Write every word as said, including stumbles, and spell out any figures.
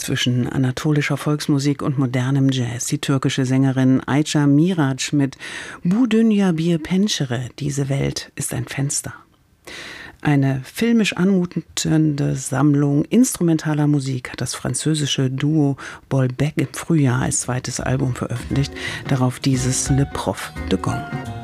zwischen anatolischer Volksmusik und modernem Jazz. Die türkische Sängerin Ayça Miraç mit Bu Dünya Bir Pencere, diese Welt ist ein Fenster. Eine filmisch anmutende Sammlung instrumentaler Musik hat das französische Duo Bolbec im Frühjahr als zweites Album veröffentlicht. Darauf dieses Le Prof de Gong.